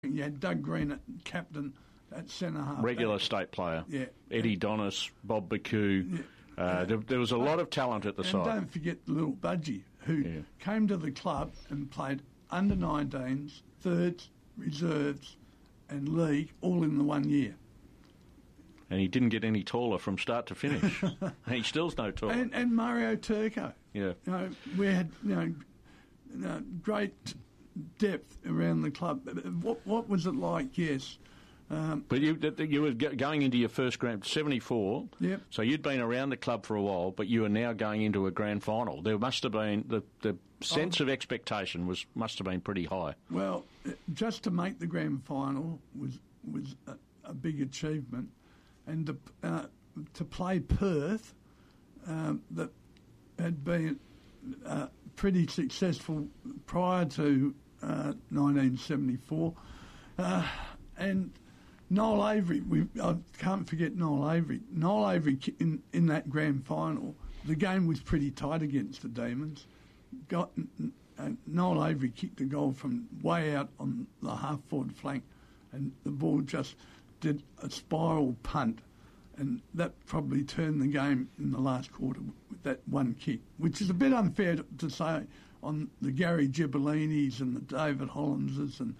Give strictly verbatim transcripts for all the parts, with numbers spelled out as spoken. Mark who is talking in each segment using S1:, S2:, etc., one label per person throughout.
S1: You had Doug Green at captain at centre half.
S2: Regular
S1: back.
S2: state player.
S1: Yeah.
S2: Eddie Donis, Bob Baku.
S1: Yeah.
S2: Uh, there, there was a lot of talent at the
S1: and
S2: side.
S1: And don't forget the little Budgie, who
S2: Yeah.
S1: came to the club and played under nineteens, thirds, reserves and league all in the one year.
S2: And he didn't get any taller from start to finish. He still's no taller.
S1: And, and Mario Turco.
S2: Yeah.
S1: You know, we had you know, you know great depth around the club. What what was it like? Yes. Um,
S2: But you you were going into your first grand, seventy-four,
S1: Yep.
S2: So you'd been around the club for a while, but you were now going into a grand final. There must have been, the, the sense
S1: Oh.
S2: of expectation was must have been pretty high.
S1: Well, just to make the grand final was was a, a big achievement, and to, uh, to play Perth, um, that had been uh, pretty successful prior to uh, nineteen seventy-four, uh, and Noel Avery. We I can't forget Noel Avery. Noel Avery in in that grand final, the game was pretty tight against the Demons. Got. And Noel Avery kicked a goal from way out on the half-forward flank, and the ball just did a spiral punt, and that probably turned the game in the last quarter with that one kick, which is a bit unfair to, to say on the Gary Gibellinis and the David Hollandses and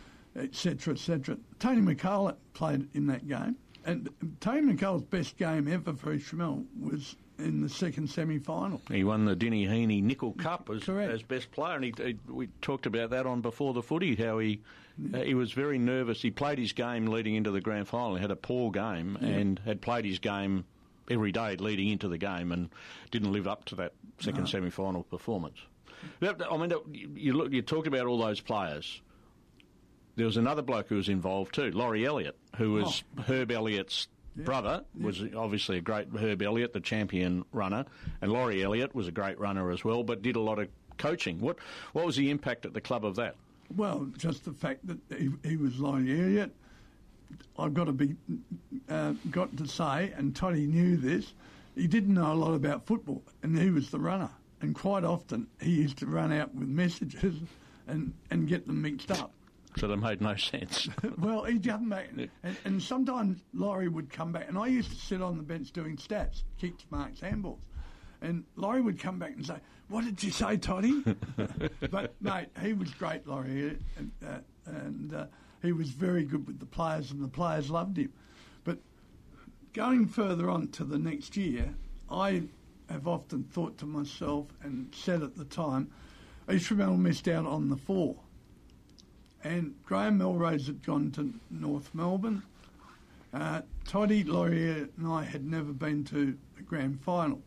S1: et cetera, et cetera. Tony McCullough played in that game, and Tony McCullough's best game ever for East Flamel was in the second semi-final.
S2: He won the Dinny Heaney Nickel Cup as,
S1: Correct.
S2: as best player, and he, he, we talked about that on Before the Footy, how he uh, he was very nervous. He played his game leading into the grand final. He had a poor game
S1: Yeah.
S2: and had played his game every day leading into the game and didn't live up to that second
S1: No.
S2: semi-final performance. That- I mean, you, you, look, you talked about all those players. There was another bloke who was involved too, Laurie Elliott, who was
S1: Oh.
S2: Herb Elliott's
S1: Yeah.
S2: brother,
S1: Yeah.
S2: was obviously a great Herb Elliott, the champion runner, and Laurie Elliott was a great runner as well, but did a lot of coaching. What what was the impact at the club of that?
S1: Well, just the fact that he, he was Laurie Elliott, I've got to be uh, got to say, and Toddy knew this, he didn't know a lot about football, and he was the runner. And quite often he used to run out with messages and, and get them mixed up.
S2: So that made no sense.
S1: Well, he'd come back, and, and sometimes Laurie would come back, and I used to sit on the bench doing stats, kicks, marks, handballs. And Laurie would come back and say, "What did you say, Toddy?" But, mate, he was great, Laurie, and, uh, and uh, he was very good with the players, and the players loved him. But going further on to the next year, I have often thought to myself and said at the time, East Flamel missed out on the four. And Graham Melrose had gone to North Melbourne. Uh, Toddy, Laurie and I had never been to a grand final.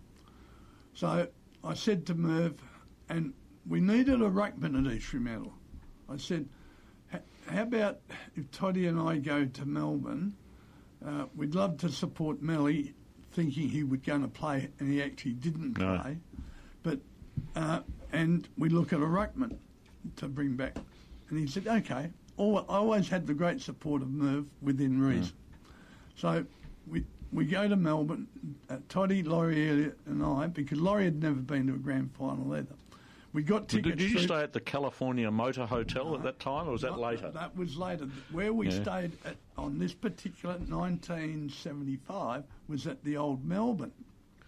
S1: So I said to Merv, and we needed a ruckman at East Fremantle. I said, how about if Toddy and I go to Melbourne, uh, we'd love to support Melly, thinking he was going to play, and he actually didn't
S2: No.
S1: play. But uh, and we look at a ruckman to bring back. And he said, okay. All, I always had the great support of Merv within reason. Mm. So we we go to Melbourne, uh, Toddy, Laurie Elliott and I, because Laurie had never been to a grand final either. We got tickets.
S2: Did you
S1: through-
S2: stay at the California Motor Hotel no, at that time, or was that
S1: not,
S2: later?
S1: That was later. Where we
S2: Yeah.
S1: stayed at, on this particular nineteen seventy-five was at the Old Melbourne,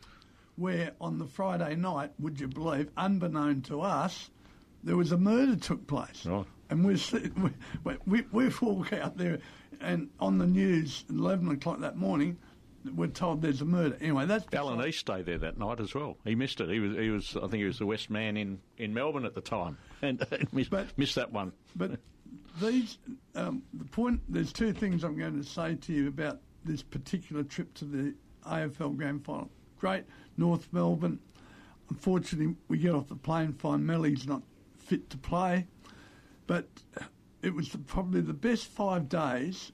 S1: where on the Friday night, would you believe, unbeknown to us, there was a murder took place.
S2: Right.
S1: And we're, we, we, we walk out there, and on the news at eleven o'clock that morning, we're told there's a murder. Anyway, that's...
S2: Alan East stayed there that night as well. He missed it. He was, he was. I think he was the West man in, in Melbourne at the time, and, and missed,
S1: But-
S2: missed that one.
S1: But these, um, the point, there's two things I'm going to say to you about this particular trip to the A F L Grand Final. Great, North Melbourne. Unfortunately, we get off the plane, find Melly's not fit to play. But it was the, probably the best five days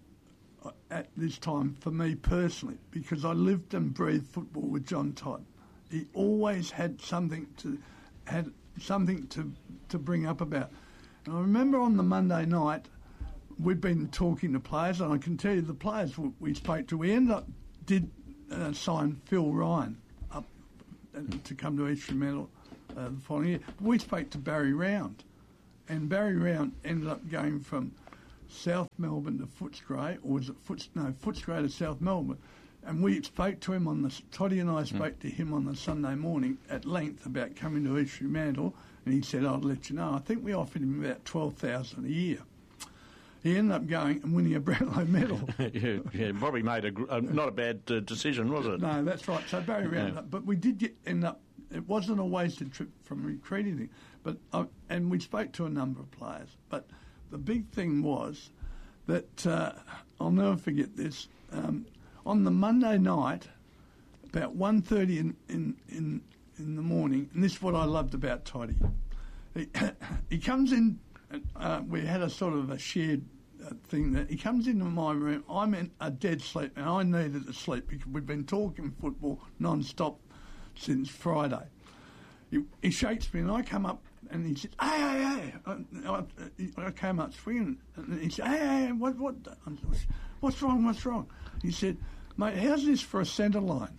S1: at this time for me personally, because I lived and breathed football with John Todd. He always had something to had something to to bring up about. And I remember on the Monday night, we'd been talking to players, and I can tell you the players we spoke to, we ended up, did uh, sign Phil Ryan up uh, to come to East Fremantle uh, the following year. We spoke to Barry Round, and Barry Round ended up going from South Melbourne to Footscray, or was it Foots, no, Footscray to South Melbourne. And we spoke to him on the, Toddy and I spoke mm. to him on the Sunday morning at length about coming to East Fremantle, and he said, I'd let you know. I think we offered him about twelve thousand dollars a year. He ended up going and winning a Brownlow medal.
S2: yeah, yeah, probably made a, a not a bad uh, decision, was it?
S1: No, that's right. So Barry rounded yeah. up. But we did get, end up, it wasn't a wasted trip from recruiting, but uh, and we spoke to a number of players. But the big thing was that, uh, I'll never forget this, um, on the Monday night, about one thirty in, in, in, in the morning, and this is what I loved about Toddy. He, he comes in, uh, we had a sort of a shared uh, thing that he comes into my room, I'm in a dead sleep, and I needed to sleep because we've been talking football non-stop since Friday. He, he shakes me, and I come up, and he said, hey, hey, hey. I, I, I came up swinging, and he said, hey, hey, what, what, what's wrong, what's wrong? He said, mate, how's this for a centre line?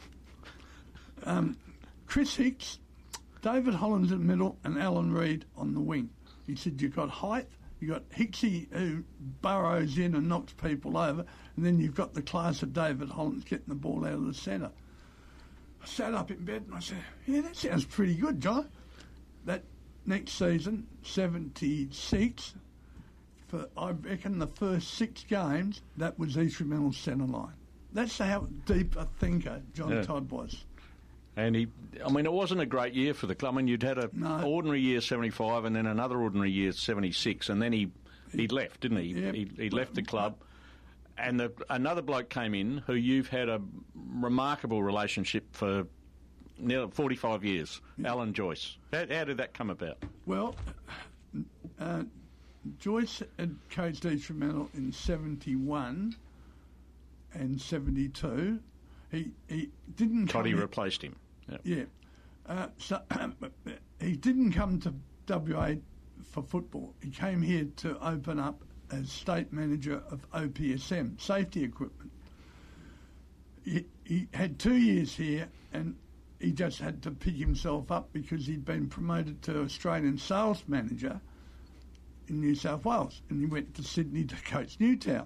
S1: Um, Chris Hicks, David Hollins in the middle, and Alan Reid on the wing. He said, you've got height, you've got Hicksy who burrows in and knocks people over, and then you've got the class of David Hollins getting the ball out of the centre. I sat up in bed and I said, yeah, that sounds pretty good, John. That next season, seventy-six, for I reckon the first six games, that was East Fremantle's centre line. That's how deep a thinker John yeah. Todd was.
S2: And he, I mean, it wasn't a great year for the club. I mean, you'd had an no. ordinary year, seventy-five, and then another ordinary year, seventy-six, and then he, he left, didn't he?
S1: Yep.
S2: He, he left the club. And the, another bloke came in who you've had a remarkable relationship for nearly forty-five years, yeah. Alan Joyce. How, how did that come about?
S1: Well, uh, Joyce had coached East Fremantle in seventy-one and seventy-two. He he didn't.
S2: Toddy replaced him. Yep.
S1: Yeah. Uh, so he didn't come to W A for football. He came here to open up as state manager of O P S M, safety equipment. He, he had two years here and he just had to pick himself up because he'd been promoted to Australian sales manager in New South Wales, and he went to Sydney to coach Newtown.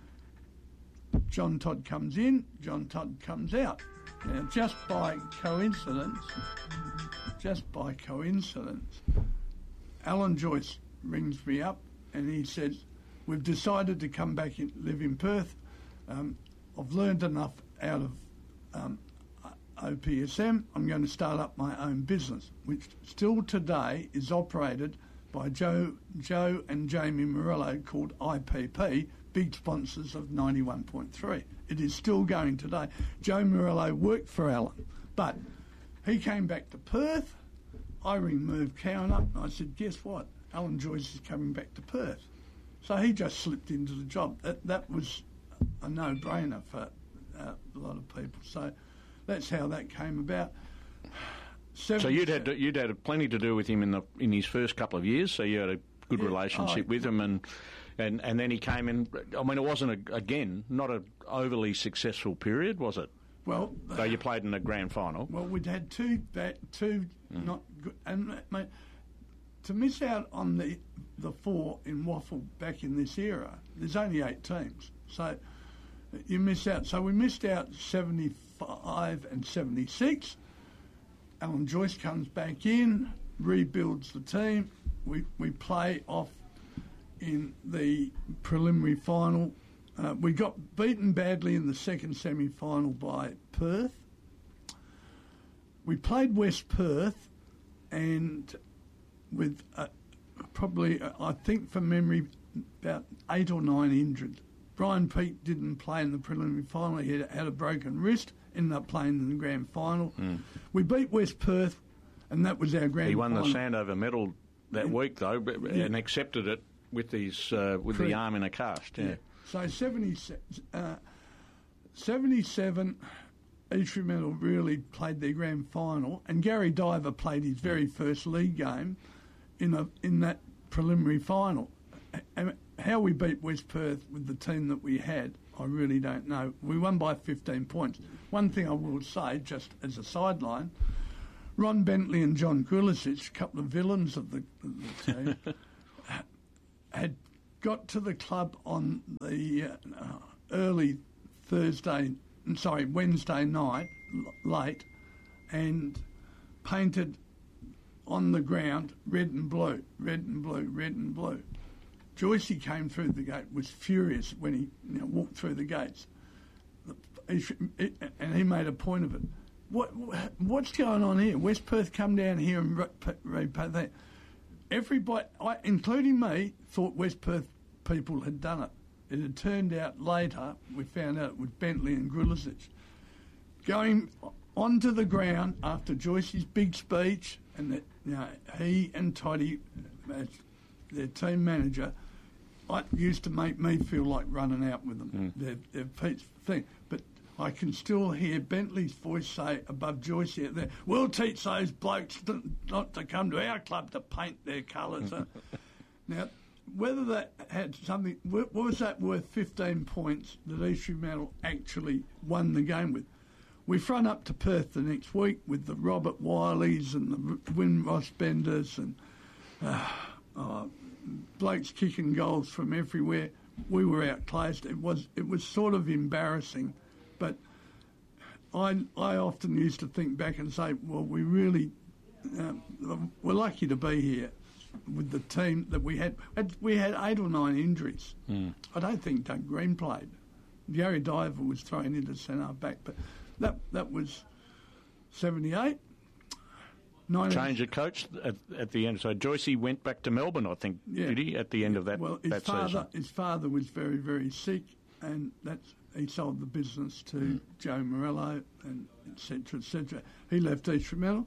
S1: John Todd comes in, John Todd comes out. Now, just by coincidence, just by coincidence, Alan Joyce rings me up and he said, we've decided to come back and live in Perth. Um, I've learned enough out of um, O P S M. I'm going to start up my own business, which still today is operated by Joe, Joe and Jamie Morello, called I P P, big sponsors of ninety-one point three. It is still going today. Joe Morello worked for Alan, but he came back to Perth. I ring Merv Cowan up and I said, guess what? Alan Joyce is coming back to Perth. So he just slipped into the job. That that was a no-brainer for uh, a lot of people. So that's how that came about.
S2: So you'd had to, you'd had plenty to do with him in the in his first couple of years. So you had a good yeah, relationship oh, with him, and, and and then he came in. I mean, it wasn't a, again not an overly successful period, was it?
S1: Well,
S2: so you played in the grand final.
S1: Well, we'd had two ba- two mm. not good, and mate, to miss out on the the four in Waffle back in this era, there's only eight teams, so you miss out. So we missed out seventy-five and seventy-six. Alan Joyce comes back in, rebuilds the team. We we play off in the preliminary final. Uh, we got beaten badly in the second semi-final by Perth. We played West Perth, and with uh, probably, uh, I think from memory, about eight or nine injured. Brian Peake didn't play in the preliminary final. He had, had a broken wrist, ended up playing in the grand final. Mm. We beat West Perth, and that was our grand final. He
S2: won
S1: final.
S2: the Sandover medal that yeah. week, though, but, yeah. and accepted it with his uh, with Correct. the arm in a cast. Yeah. yeah. So seventy, uh,
S1: seventy-seven, East Fremantle really played their grand final, and Gary Diver played his very first league game in a in that preliminary final. And how we beat West Perth with the team that we had, I really don't know. We won by fifteen points. One thing I will say, just as a sideline, Ron Bentley and John Gulisic, a couple of villains of the, of the team, had got to the club on the uh, early Thursday, sorry, Wednesday night, l- late, and painted on the ground red and blue, red and blue, red and blue. Joycey came through the gate, was furious when he you know, walked through the gates. He, and he made a point of it. What What's going on here? West Perth come down here and repaint that. Everybody, I, including me, thought West Perth people had done it. It had turned out later, we found out it was Bentley and Grilic. Going onto the ground after Joycey's big speech, and that, you know, he and Toddy, as their team manager, it used to make me feel like running out with them. Mm. Their, their thing. But I can still hear Bentley's voice say above Joycey out there, we'll teach those blokes to, not to come to our club to paint their colours. Now, whether that had something, what was that worth fifteen points that East Fremantle actually won the game with? We front up to Perth the next week with the Robert Wileys and the Win Ross Benders and uh, uh, blokes kicking goals from everywhere. We were outclassed. It was it was sort of embarrassing, but I I often used to think back and say, well, we really uh, we're lucky to be here with the team that we had. We had eight or nine injuries. Mm. I don't think Doug Green played. Gary Diver was thrown into centre back, but that that was seventy-eight.
S2: Change of coach at, at the end. So Joycey went back to Melbourne, I think, yeah. did he, at the end of that,
S1: well, his
S2: that
S1: father,
S2: season?
S1: His father was very, very sick, and that's, he sold the business to mm. Joe Morello, and et cetera, et cetera. He left East Fremantle.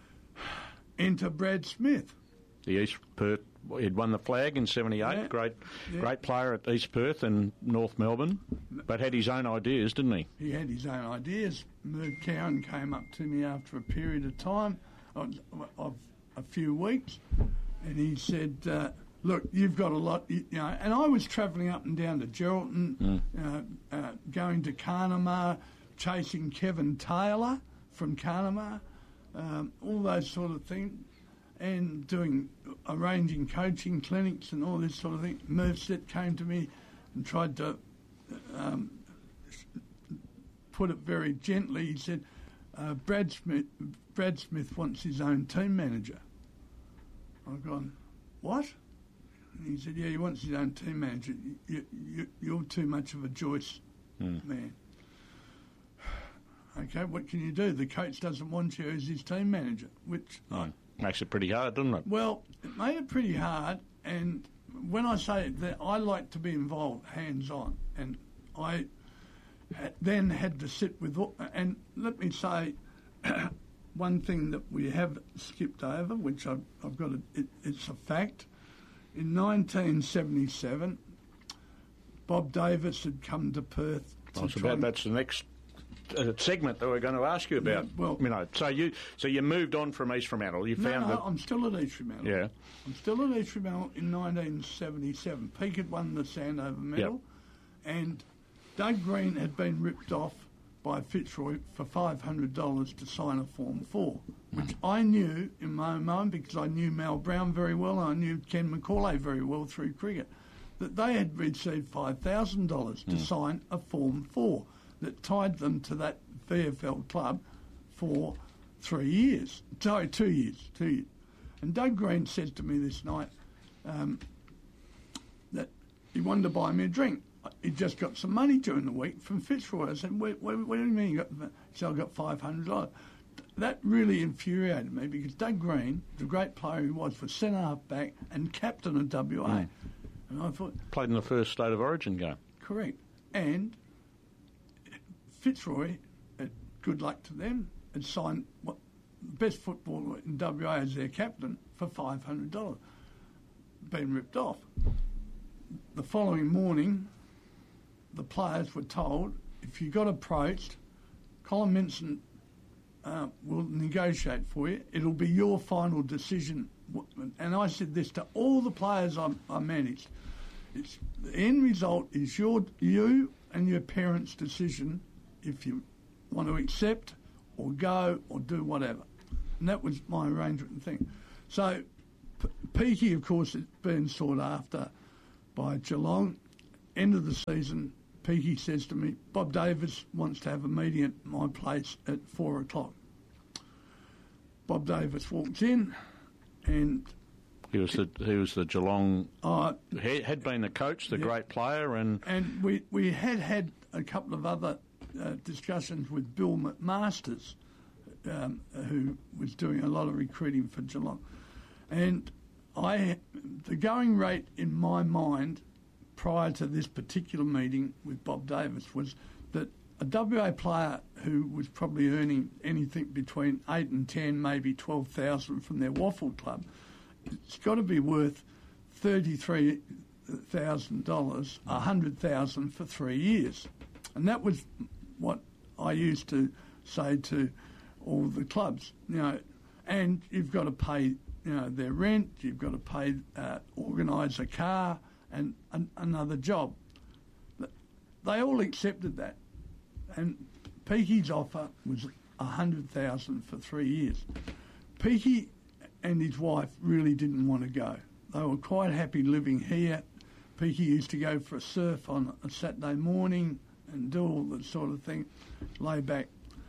S1: Enter Brad Smith.
S2: The East Perth, he'd won the flag in seventy-eight, yeah. great yeah. great player at East Perth and North Melbourne, but had his own ideas, didn't he?
S1: He had his own ideas. Merv Cowan came up to me after a period of time, of, of a few weeks, and he said, uh, look, you've got a lot, you, you know, and I was travelling up and down to Geraldton, mm. uh, uh, going to Carnamah, chasing Kevin Taylor from Carnamah, um, all those sort of things, and doing, arranging coaching clinics and all this sort of thing. Mervset came to me and tried to um, put it very gently. He said, uh, Brad Smith, Brad Smith wants his own team manager. I've gone, what? And he said, yeah, he wants his own team manager. You, you, you're too much of a Joyce mm. man. Okay, what can you do? The coach doesn't want you as his team manager, which...
S2: Mm. I, Makes it pretty hard, doesn't it?
S1: Well, it made it pretty hard, and when I say that, I like to be involved, hands-on, and I then had to sit with... And let me say, one thing that we have skipped over, which I've, I've got... A, it, it's a fact. In nineteen seventy-seven, Bob Davis had come to Perth. To
S2: oh, so about, that's the next... a segment that we're going to ask you about. Yeah, well, you know, so you so you moved on from East Fremantle. You
S1: no,
S2: found
S1: no,
S2: that
S1: I'm still at East Fremantle.
S2: Yeah,
S1: I'm still at East Fremantle in nineteen seventy-seven. Peake had won the Sandover medal, yep. and Doug Green had been ripped off by Fitzroy for five hundred dollars to sign a Form Four, which mm. I knew in my own mind because I knew Mal Brown very well. And I knew Ken McCauley very well through cricket. That they had received five thousand dollars to mm. sign a Form Four that tied them to that V F L club for three years. Sorry, two years, two years. And Doug Green said to me this night um, that he wanted to buy me a drink. He'd just got some money during the week from Fitzroy. I said, what, what, what do you mean you got? He said, I got five hundred dollars. That really infuriated me because Doug Green, the great player he was, was centre half back and captain of W A. Mm. And I thought...
S2: Played in the first State of Origin game.
S1: Correct. And Fitzroy, uh, good luck to them, had signed what, the best footballer in W A as their captain for five hundred dollars. Been ripped off. The following morning, the players were told, if you got approached, Colin Minson uh, will negotiate for you. It'll be your final decision. And I said this to all the players I, I managed. It's, the end result is your you and your parents' decision if you want to accept or go or do whatever. And that was my arrangement and thing. So P- Peaky, of course, has been sought after by Geelong. End of the season, Peaky says to me, Bob Davis wants to have a meeting at my place at four o'clock. Bob Davis walks in, and
S2: he was the he was the Geelong.
S1: Uh,
S2: he had been the coach, the
S1: yeah.
S2: great player, and
S1: and we we had had a couple of other uh, discussions with Bill McMasters, um, who was doing a lot of recruiting for Geelong, and I the going rate in my mind prior to this particular meeting with Bob Davis was that a W A player who was probably earning anything between eight and ten, maybe twelve thousand from their waffle club, it's got to be worth thirty-three thousand dollars, a hundred thousand for three years, and that was what I used to say to all the clubs. You know, and you've got to pay, you know, their rent. You've got to pay, uh, organise a car. And an, another job. They all accepted that. And Peaky's offer was one hundred thousand dollars for three years. Peaky and his wife really didn't want to go. They were quite happy living here. Peaky used to go for a surf on a Saturday morning and do all that sort of thing, lay back.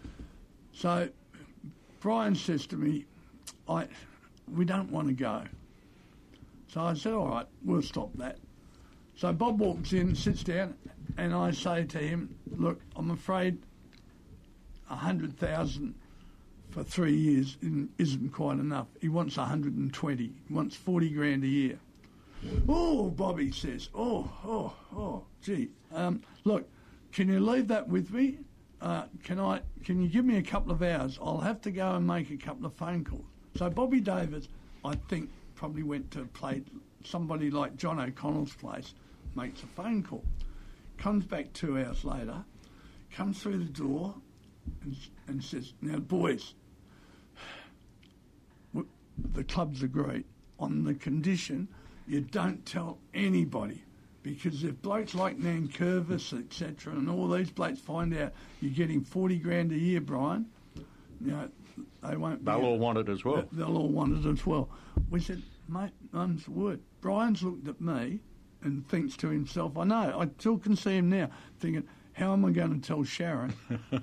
S1: So Brian says to me, I, we don't want to go. So I said, all right, we'll stop that. So Bob walks in, sits down, and I say to him, look, I'm afraid one hundred thousand dollars for three years isn't quite enough. He wants one hundred twenty. He wants forty grand a year. Oh, Bobby says, oh, oh, oh, gee. Um, look, can you leave that with me? Uh, can I? Can you give me a couple of hours? I'll have to go and make a couple of phone calls. So Bobby Davis, I think, probably went to play somebody like John O'Connell's place, makes a phone call, comes back two hours later, comes through the door and, and says, now, boys, the club's agreed on the condition you don't tell anybody, because if blokes like Nankervis, et cetera, and all these blokes find out you're getting forty grand a year, Brian, you know, they won't.
S2: They'll all want it as well.
S1: They'll all want it as well. We said, mate, mum's the word. Brian's looked at me and thinks to himself, I know, I still can see him now, thinking, how am I going to tell Sharon?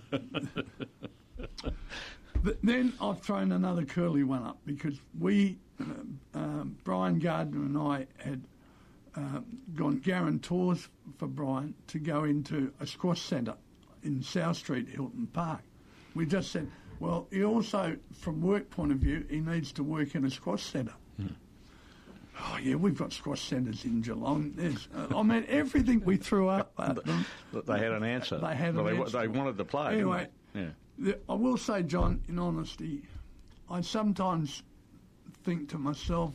S1: But then I've thrown another curly one up, because we, uh, uh, Brian Gardner and I had uh, gone guarantors for Brian to go into a squash centre in South Street, Hilton Park. We just said, well, he also, from work point of view, he needs to work in a squash centre. Hmm. Oh, yeah, we've got squash centres in Geelong. There's, uh, I mean, everything we threw up at them.
S2: They had an answer.
S1: They had
S2: well,
S1: an
S2: they,
S1: answer.
S2: They wanted to play,
S1: anyway,
S2: didn't they? Yeah.
S1: The, I will say, John, in honesty, I sometimes think to myself,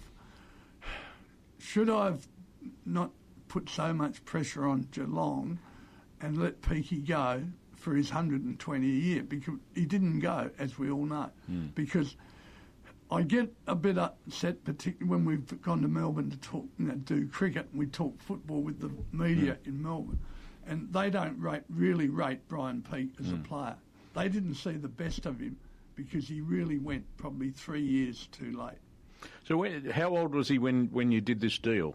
S1: should I have not put so much pressure on Geelong and let Peaky go for his one hundred twenty a year? Because he didn't go, as we all know. Mm. Because I get a bit upset, particularly when we've gone to Melbourne to talk, you know, do cricket, and we talk football with the media mm. in Melbourne, and they don't rate, really rate Brian Peake as mm. a player. They didn't see the best of him because he really went probably three years too late.
S2: So when, how old was he when, when you did this deal?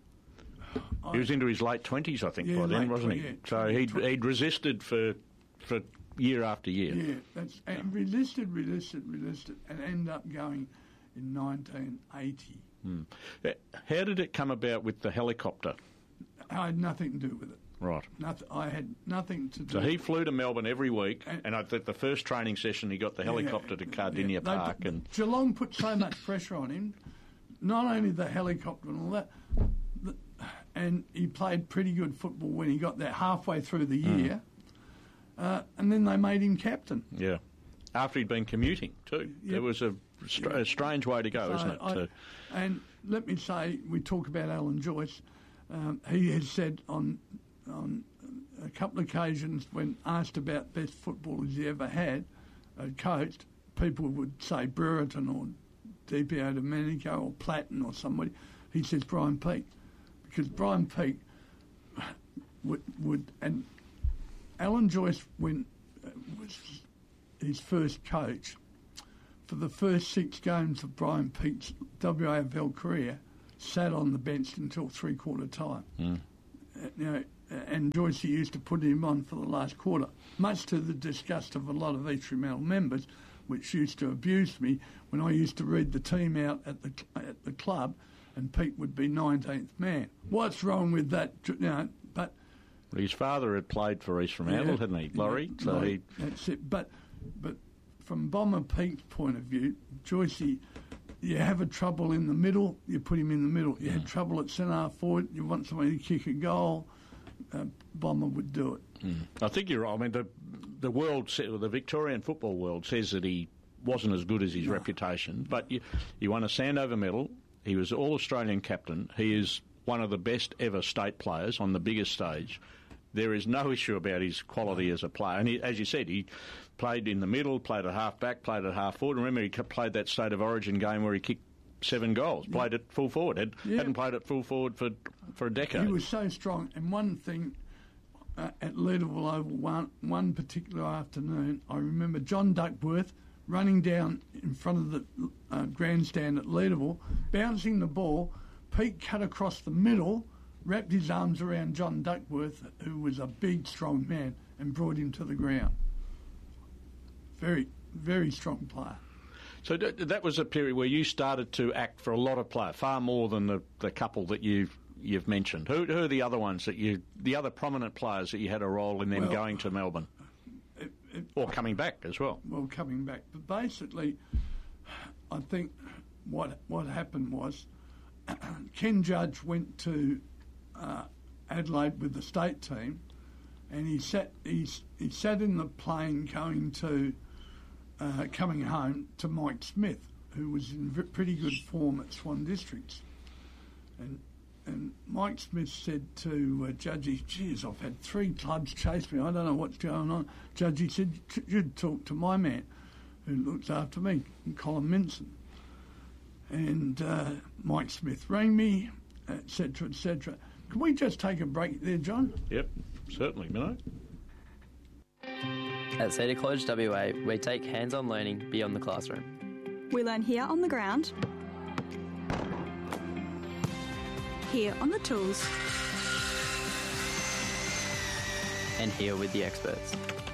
S2: I, he was into his late twenties, I think,
S1: yeah,
S2: by then, wasn't he?
S1: Yeah,
S2: so he'd, he'd resisted for for year after year.
S1: Yeah, that's, and resisted, resisted, resisted, and ended up going in nineteen eighty.
S2: Hmm. How did it come about with the helicopter?
S1: I had nothing to do with it.
S2: Right.
S1: Nothing, I had nothing to do.
S2: So he flew to Melbourne every week, and, and at the first training session, he got the helicopter yeah, to Cardinia yeah, Park.
S1: Put,
S2: and
S1: Geelong put so much pressure on him, not only the helicopter and all that, the, and he played pretty good football when he got there halfway through the year, mm. uh, and then they made him captain.
S2: Yeah. After he'd been commuting, too. Yep. It was a, str- a strange way to go, so isn't it?
S1: I,
S2: to...
S1: And let me say, we talk about Alan Joyce. Um, he has said on... on a couple of occasions when asked about best footballers he ever had uh, coached, people would say Brereton or D P O Domenico or Platten or somebody. He says Brian Peake, because Brian Peake would, would and Alan Joyce, when uh, was his first coach, for the first six games of Brian Peake's W A F L career, sat on the bench until three-quarter time.
S2: Mm.
S1: Uh, you know, and Joyce used to put him on for the last quarter, much to the disgust of a lot of East Fremantle members, which used to abuse me when I used to read the team out at the at the club, and Pete would be nineteenth man. What's wrong with that? You know, but
S2: his father had played for East Fremantle, yeah, hadn't he, Laurie?
S1: Yeah,
S2: so
S1: no,
S2: he
S1: that's it. But but from Bomber Pete's point of view, Joycey, you have a trouble in the middle, you put him in the middle. You yeah. had trouble at centre half forward, you want somebody to kick a goal. Uh, Bomber would do it.
S2: Mm. I think you're right. I mean, the the world, the Victorian football world, says that he wasn't as good as his no. reputation. But you, you won a Sandover medal. He was All Australian captain. He is one of the best ever state players on the biggest stage. There is no issue about his quality as a player. And he, as you said, he played in the middle, played at half back, played at half forward. Remember, he played that State of Origin game where he kicked seven goals, yeah. played at full forward. Had, yeah. Hadn't played at full forward for for a decade.
S1: He was so strong. And one thing, uh, at Leederville Oval, one, one particular afternoon, I remember John Duckworth running down in front of the uh, grandstand at Leederville, bouncing the ball. Pete cut across the middle, wrapped his arms around John Duckworth, who was a big, strong man, and brought him to the ground. Very, very strong player.
S2: So th- that was a period where you started to act for a lot of players, far more than the, the couple that you've you've mentioned. Who, who are the other ones that you, the other prominent players that you had a role in them well, going to Melbourne,
S1: it, it,
S2: or coming back as well?
S1: Well, coming back, but basically, I think what what happened was Ken Judge went to uh, Adelaide with the state team, and he sat he he sat in the plane going to. Uh, coming home to Mike Smith, who was in v- pretty good form at Swan Districts. And and Mike Smith said to uh, Judgy, geez, I've had three clubs chase me, I don't know what's going on. Judgy said, you'd talk to my man who looks after me, Colin Minson. And uh, Mike Smith rang me, et cetera, et cetera. Can we just take a break there, John?
S2: Yep, certainly, Minnow.
S3: At Cedar College W A, we take hands-on learning beyond the classroom.
S4: We learn here on the ground, here on the tools,
S3: and here with the experts.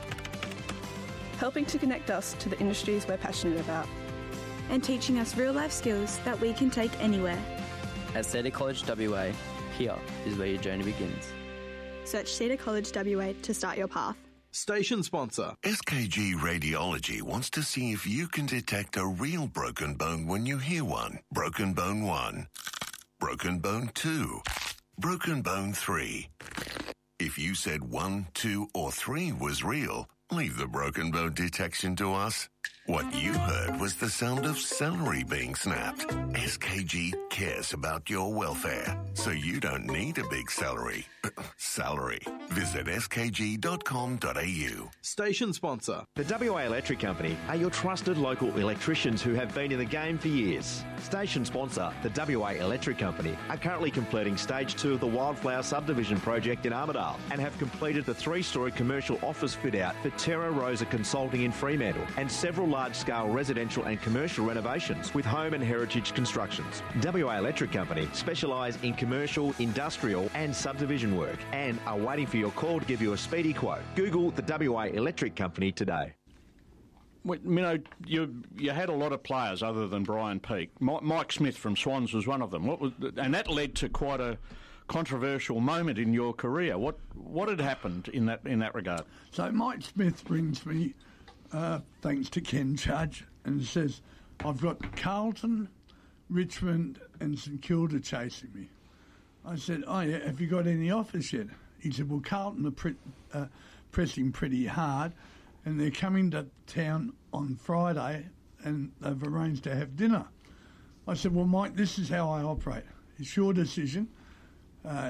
S4: Helping to connect us to the industries we're passionate about.
S5: And teaching us real-life skills that we can take anywhere.
S3: At Cedar College W A, here is where your journey begins.
S5: Search Cedar College W A to start your path.
S6: Station sponsor.
S7: S K G Radiology wants to see if you can detect a real broken bone when you hear one. Broken bone one. Broken bone two. Broken bone three. If you said one, two, or three was real, leave the broken bone detection to us. What you heard was the sound of celery being snapped. S K G cares about your welfare, so you don't need a big celery. Salary. Visit s k g dot com dot a u.
S6: Station sponsor.
S8: The W A Electric Company are your trusted local electricians who have been in the game for years. Station sponsor, the W A Electric Company, are currently completing stage two of the Wildflower subdivision project in Armidale and have completed the three-storey commercial office fit-out for Terra Rosa Consulting in Fremantle and several large-scale residential and commercial renovations with home and heritage constructions. W A Electric Company specialise in commercial, industrial and subdivision work and are waiting for your call to give you a speedy quote. Google the W A Electric Company today.
S2: Well, you know, you you had a lot of players other than Brian Peake. Mike Smith from Swans was one of them. What was, and that led to quite a controversial moment in your career. What what had happened in that in that regard?
S1: So Mike Smith rings me, uh, thanks to Ken Judge, and says, I've got Carlton, Richmond and St Kilda chasing me. I said, oh yeah, have you got any offers yet? He said, well, Carlton are pre- uh, pressing pretty hard and they're coming to town on Friday and they've arranged to have dinner. I said, well, Mike, this is how I operate. It's your decision. Uh,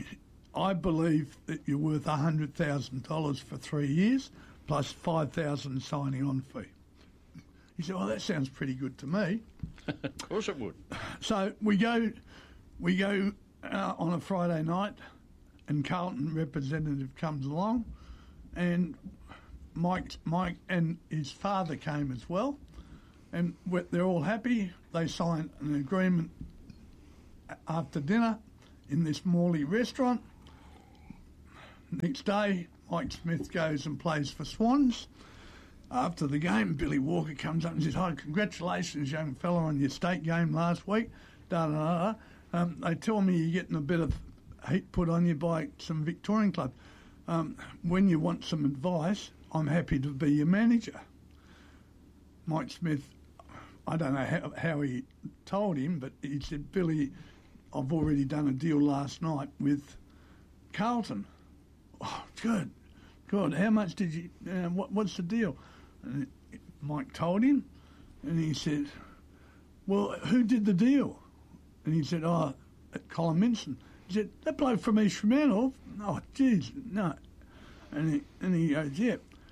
S1: I believe that you're worth one hundred thousand dollars for three years plus five thousand dollars signing on fee. He said, well, that sounds pretty good to me.
S2: Of course it would.
S1: So we go, we go uh, on a Friday night and Carlton representative comes along and Mike, Mike and his father came as well and they're all happy. They sign an agreement after dinner in this Morley restaurant. Next day, Mike Smith goes and plays for Swans. After the game, Billy Walker comes up and says, "Hi, congratulations, young fella, on your state game last week." Da, da, da, da. Um, they tell me you're getting a bit of heat put on you by some Victorian clubs. Um, when you want some advice, I'm happy to be your manager. Mike Smith, I don't know how, how he told him, but he said, "Billy, I've already done a deal last night with Carlton." "Oh, good, good. How much did you, uh, what, what's the deal?" And Mike told him, and he said, "Well, who did the deal?" And he said, "Oh, Colin Minson." He said, "That bloke from East Fremantle?" "Oh, geez, no." And he, and he goes, "Yeah."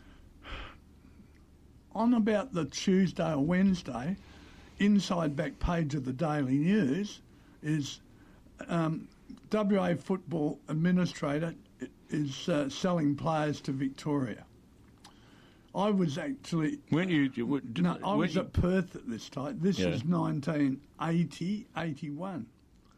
S1: On about the Tuesday or Wednesday, inside back page of the Daily News is um, W A Football Administrator is uh, selling players to Victoria. I was actually...
S2: Weren't you... you did,
S1: no, I was
S2: you,
S1: at Perth at this time. This yeah. is nineteen eighty, eighty-one.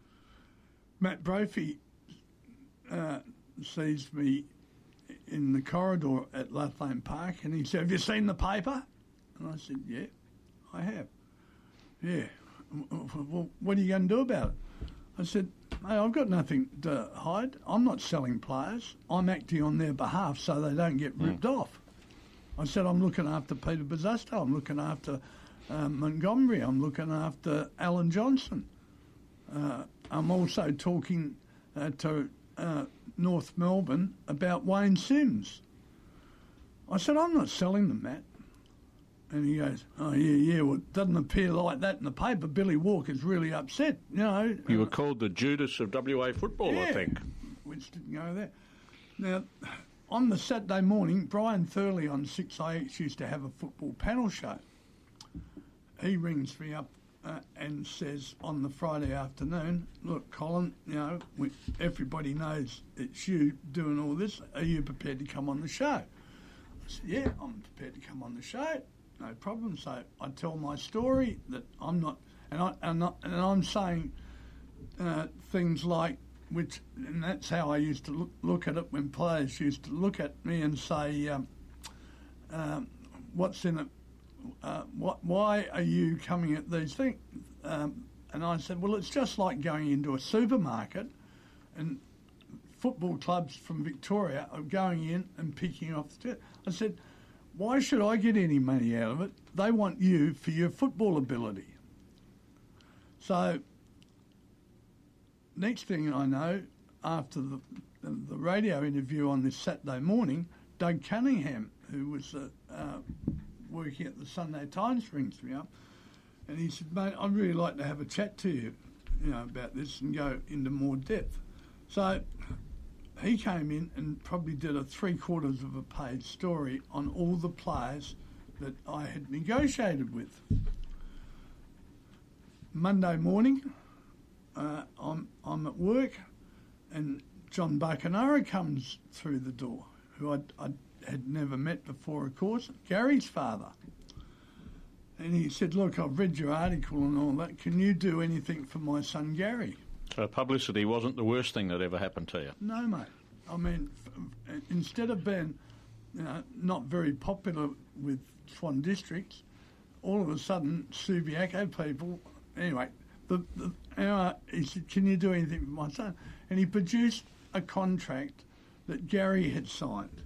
S1: Matt Brophy uh, sees me in the corridor at Lathlane Park and he said, "Have you seen the paper?" And I said, "Yeah, I have." "Yeah. Well, what are you going to do about it?" I said, "Hey, I've got nothing to hide. I'm not selling players. I'm acting on their behalf so they don't get ripped mm. off." I said, "I'm looking after Peter Bazzusto. I'm looking after um, Montgomery. I'm looking after Alan Johnson. Uh, I'm also talking uh, to uh, North Melbourne about Wayne Sims." I said, "I'm not selling them, Matt." And he goes, "Oh, yeah, yeah, well, it doesn't appear like that in the paper. Billy Walker's really upset, you know."
S2: You were called the Judas of W A football,
S1: yeah,
S2: I think.
S1: Which didn't go there. Now, on the Saturday morning, Brian Thurley on six A X used to have a football panel show. He rings me up uh, and says on the Friday afternoon, "Look, Colin, you know, we, everybody knows it's you doing all this. Are you prepared to come on the show?" I said, "Yeah, I'm prepared to come on the show. No problem." So I tell my story that I'm not, and, I, and, I, and I'm saying uh, things like, which, and that's how I used to look, look at it when players used to look at me and say, um, um, "What's in it? Uh, what? Why are you coming at these things?" Um, and I said, "Well, it's just like going into a supermarket, and football clubs from Victoria are going in and picking off the." I said, "Why should I get any money out of it? They want you for your football ability." So, next thing I know, after the the radio interview on this Saturday morning, Doug Cunningham, who was uh, uh, working at the Sunday Times, rings me up, and he said, "Mate, I'd really like to have a chat to you, you know, about this and go into more depth." So he came in and probably did a three quarters of a page story on all the players that I had negotiated with. Monday morning, uh, I'm I'm at work, and John Buchanara comes through the door, who I I had never met before, of course, Gary's father. And he said, "Look, I've read your article and all that. Can you do anything for my son Gary?"
S2: So publicity wasn't the worst thing that ever happened to you?
S1: No, mate. I mean, f- instead of being, you know, not very popular with Swan districts, all of a sudden, Subiaco people, anyway, the, the, uh, he said, "Can you do anything for my son?" And he produced a contract that Gary had signed.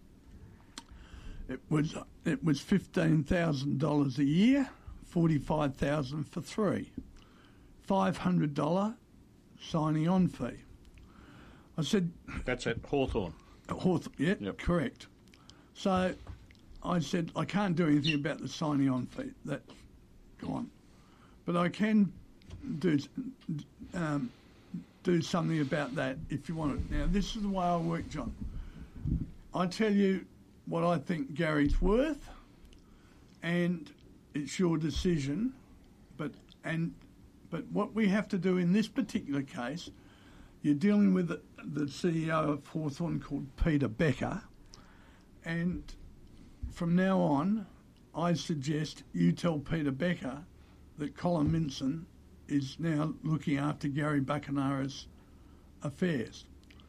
S1: It was it was fifteen thousand dollars a year, forty-five thousand dollars for three, five hundred dollars signing on fee. I said...
S2: That's at Hawthorn.
S1: Hawthorn, yeah,
S2: yep.
S1: Correct. So I said, "I can't do anything about the signing on fee. That's gone. But I can do um, do something about that if you want it." Now, this is the way I work, John. I tell you what I think Gary's worth, and it's your decision. But and but what we have to do in this particular case, you're dealing with the, the C E O of Hawthorn called Peter Becker, and from now on, I suggest you tell Peter Becker that Colin Minson is now looking after Gary Buckenara's affairs.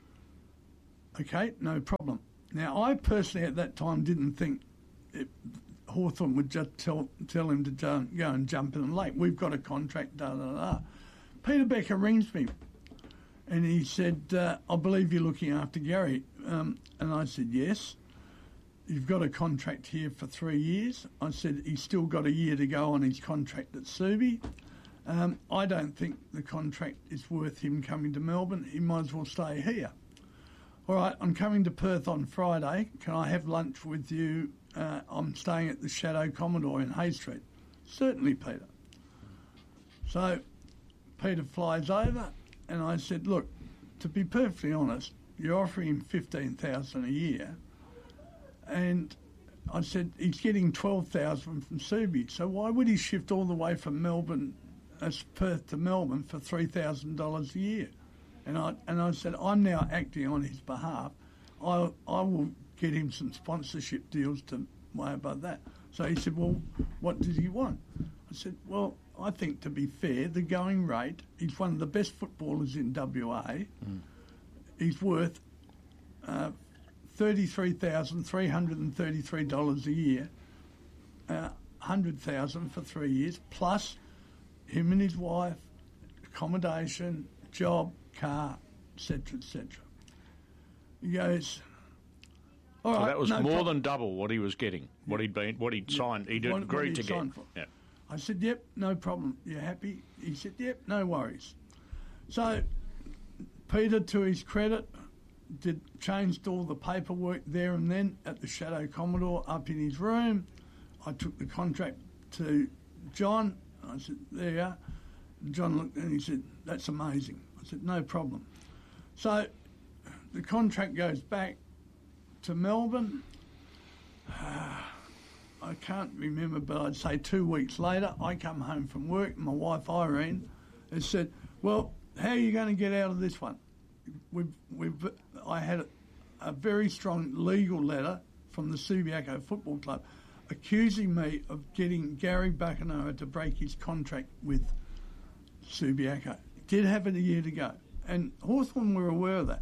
S1: Okay, no problem. Now, I personally at that time didn't think it, Hawthorn would just tell tell him to go, go and jump in the lake. We've got a contract, da da da. Peter Becker rings me and he said, uh, I believe you're looking after Gary. Um, and I said, yes. You've got a contract here for three years. I said, he's still got a year to go on his contract at Subi. Um, I don't think the contract is worth him coming to Melbourne. He might as well stay here. All right, I'm coming to Perth on Friday. Can I have lunch with you? Uh, I'm staying at the Shadow Commodore in Hay Street. Certainly, Peter. So Peter flies over and I said, look, to be perfectly honest, you're offering him fifteen thousand dollars a year. And I said, he's getting twelve thousand dollars from Subi, so why would he shift all the way from Melbourne, as Perth to Melbourne for three thousand dollars a year? And I and I said, I'm now acting on his behalf. I I will get him some sponsorship deals to way above that. So he said, well, what does he want? I said, well, I think to be fair, the going rate, he's one of the best footballers in W A. Mm. He's worth uh, thirty-three thousand three hundred thirty-three dollars a year, uh, one hundred thousand dollars for three years, plus him and his wife, accommodation, job, car, et cetera, et cetera. He goes, all
S2: so
S1: right,
S2: that was
S1: no
S2: more
S1: problem.
S2: than double what he was getting, what he'd been, what he'd
S1: Yeah.
S2: signed, he'd
S1: What-
S2: agreed
S1: what
S2: to
S1: he'd
S2: get.
S1: signed for.
S2: Yeah.
S1: I said, yep, no problem. You happy? He said, yep, no worries. So Peter, to his credit, did changed all the paperwork there and then at the Shadow Commodore up in his room. I took the contract to John. I said, there you are. And John looked and he said, that's amazing. I said, no problem. So the contract goes back to Melbourne. I can't remember, but I'd say two weeks later, I come home from work and my wife Irene has said, well, how are you going to get out of this one? We've, we've, I had a, a very strong legal letter from the Subiaco Football Club accusing me of getting Gary Buckenara to break his contract with Subiaco. Did have it a year to go. And Hawthorn were aware of that.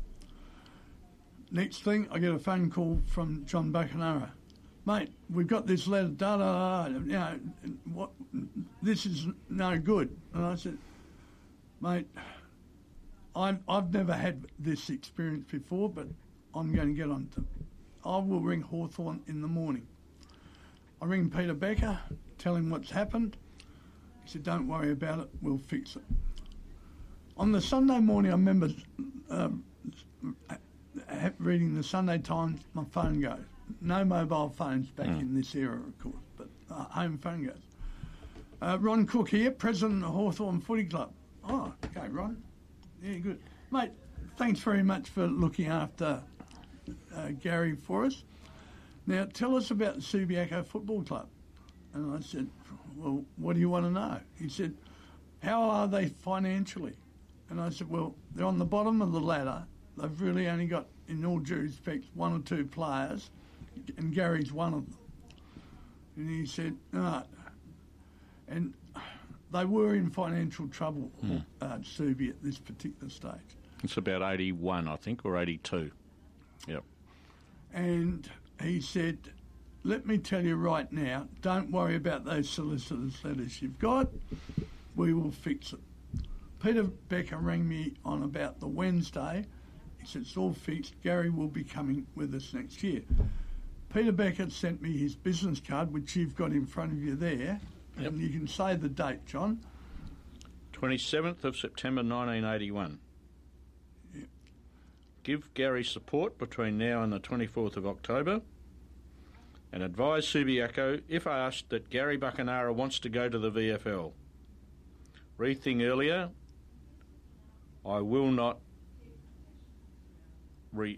S1: Next thing, I get a phone call from John Buckenara. Mate, we've got this letter, da da da, you know, what, this is no good. And I said, mate, I've, I've never had this experience before, but I'm going to get on to I will ring Hawthorn in the morning. I ring Peter Becker, tell him what's happened. He said, don't worry about it, we'll fix it. On the Sunday morning, I remember um, reading the Sunday Times, my phone goes. No mobile phones back mm. in this era, of course, but uh, home phone goes. Uh, Ron Cook here, president of Hawthorn Footy Club. Oh, okay, Ron. Yeah, good. Mate, thanks very much for looking after uh, Gary for us. Now, tell us about the Subiaco Football Club. And I said, well, what do you want to know? He said, how are they financially? And I said, well, they're on the bottom of the ladder. They've really only got, in all due respect, one or two players, and Gary's one of them. And he said, no. And they were in financial trouble, mm. uh, Subi, at this particular stage.
S2: It's about eighty-one, I think, or eighty-two. Yep.
S1: And he said, let me tell you right now, don't worry about those solicitors' letters you've got. We will fix it. Peter Becker rang me on about the Wednesday. He said, it's all fixed. Gary will be coming with us next year. Peter Becker sent me his business card, which you've got in front of you there. Yep. And you can say the date, John.
S2: twenty-seventh of September nineteen eighty-one.
S1: Yep.
S2: Give Gary support between now and the twenty-fourth of October. And advise Subiaco, if asked, that Gary Buckenara wants to go to the V F L. Rethink earlier. I will not re...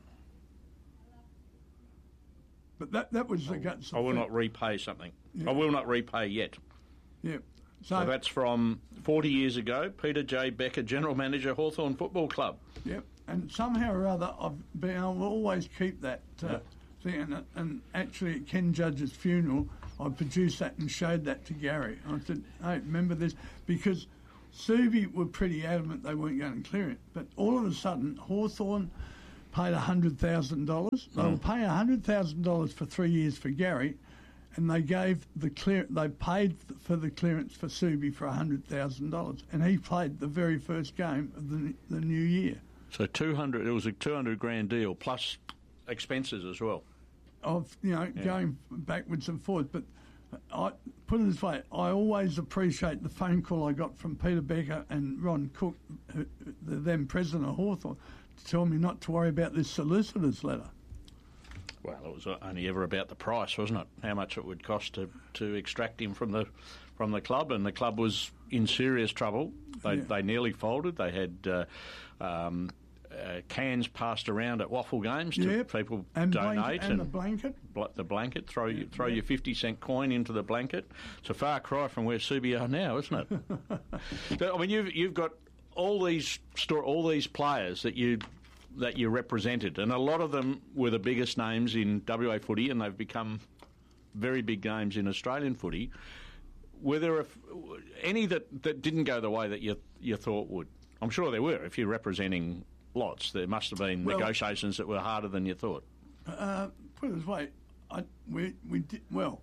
S1: But that, that was the guts.
S2: I will not repay something. Yeah. I will not repay yet.
S1: Yeah.
S2: So, so that's from forty years ago. Peter J. Becker, General Manager, Hawthorn Football Club.
S1: Yep. And somehow or other, I've been able to always keep that uh, yep. thing. And, and actually, at Ken Judge's funeral, I produced that and showed that to Gary. I said, hey, remember this? Because Subi were pretty adamant they weren't going to clear it, but all of a sudden Hawthorn paid one hundred thousand dollars. They
S2: Mm.
S1: were paying one hundred thousand dollars for three years for Gary, and they gave the clear. They paid for the clearance for Subi for one hundred thousand dollars, and he played the very first game of the the new year.
S2: So two hundred. It was a two hundred grand deal plus expenses as well.
S1: Of you know
S2: Yeah.
S1: going backwards and forwards, but I put it this way: I always appreciate the phone call I got from Peter Becker and Ron Cook, who, the then president of Hawthorn, to tell me not to worry about this solicitor's letter.
S2: Well, it was only ever about the price, wasn't it? How much it would cost to, to extract him from the from the club, and the club was in serious trouble. They
S1: Yeah.
S2: they nearly folded. They had uh, um, uh, cans passed around at waffle games to
S1: Yep.
S2: people
S1: And
S2: donate,
S1: blanket, and the blanket.
S2: bl- the blanket. Throw you, throw
S1: Yeah.
S2: your fifty cent coin into the blanket. It's a far cry from where Subi are now, isn't it? So, I mean, you've you've got all these sto- all these players that you. that you represented, and a lot of them were the biggest names in W A footy, and they've become very big names in Australian footy. Were there a f- any that, that didn't go the way that you you thought would? I'm sure there were. If you're representing lots, there must have been
S1: Well-
S2: negotiations that were harder than you thought.
S1: Uh, put it this way, I, we we did well.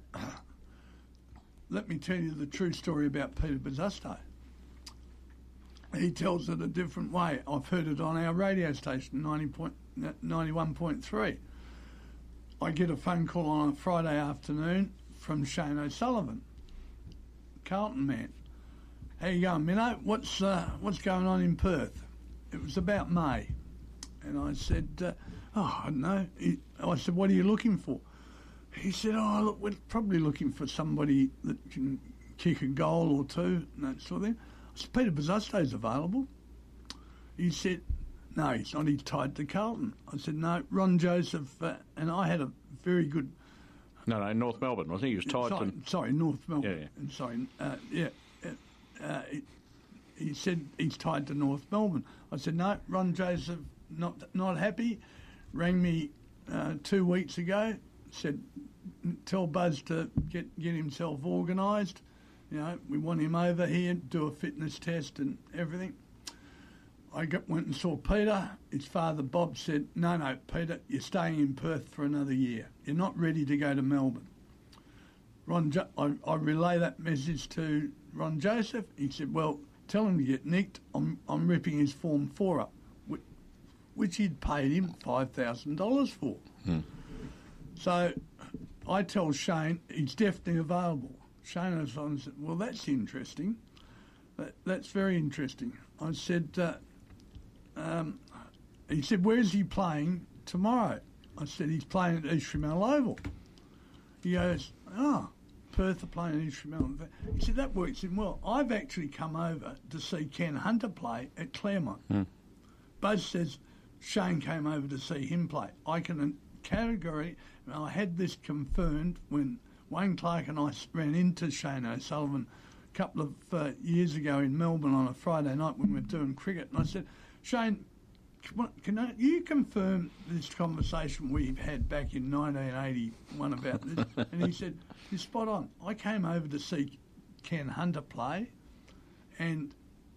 S1: Let me tell you the true story about Peter Bazzasto. He tells it a different way. I've heard it on our radio station, ninety-one point three. I get a phone call on a Friday afternoon from Shane O'Sullivan, Carlton man. How you going, Minnow? What's, uh, what's going on in Perth? It was about May. And I said, uh, oh, I don't know. He, I said, what are you looking for? He said, oh, look, we're probably looking for somebody that can kick a goal or two and that sort of thing. I said, Peter Bazzasto's available. He said, no, he's not. He's tied to Carlton. I said, no, Ron Joseph, uh, and I had a very good...
S2: No, no, North Melbourne. I think he was tied
S1: sorry,
S2: to...
S1: sorry, North Melbourne.
S2: Yeah, yeah.
S1: And sorry, uh, yeah. Uh, he, he said he's tied to North Melbourne. I said, no, Ron Joseph, not not happy. Rang me uh, two weeks ago, said, tell Buzz to get, get himself organised. You know, we want him over here, do a fitness test and everything. I got, went and saw Peter. His father, Bob, said, no, no, Peter, you're staying in Perth for another year. You're not ready to go to Melbourne. Ron, jo- I, I relay that message to Ron Joseph. He said, well, tell him to get nicked. I'm, I'm ripping his Form four up, which, which he'd paid him five thousand dollars for.
S2: Hmm.
S1: So I tell Shane he's definitely available. Shane O'Sullivan said, well, that's interesting. That, that's very interesting. I said, uh, um, he said, where's he playing tomorrow? I said, he's playing at East Fremantle Oval. He goes, oh, Perth are playing at East Fremantle. He said, that works in well. I've actually come over to see Ken Hunter play at Claremont.
S2: Hmm.
S1: Buzz says Shane came over to see him play. I can category, and I had this confirmed when Wayne Clark and I ran into Shane O'Sullivan a couple of uh, years ago in Melbourne on a Friday night when we were doing cricket. And I said, Shane, can I, you confirm this conversation we've had back in nineteen eighty-one about this? And he said, you're spot on. I came over to see Ken Hunter play, and